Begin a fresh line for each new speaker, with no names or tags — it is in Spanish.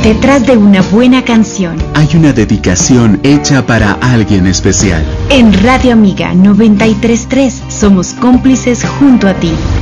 Detrás de una buena canción
hay una dedicación hecha para alguien especial.
En Radio Amiga 93.3 somos cómplices junto a ti.